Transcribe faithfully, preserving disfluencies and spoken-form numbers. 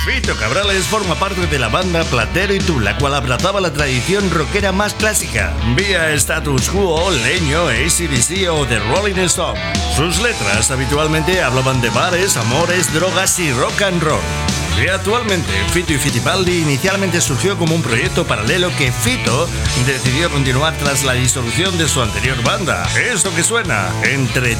Fito Cabrales forma parte de la banda Platero y Tú, la cual abrazaba la tradición rockera más clásica, vía Status Quo, Leño, A C D C o The Rolling Stones. Sus letras habitualmente hablaban de bares, amores, drogas y rock and roll. Y actualmente, Fito y Fittipaldi inicialmente surgió como un proyecto paralelo que Fito decidió continuar tras la disolución de su anterior banda. Esto que suena, Entre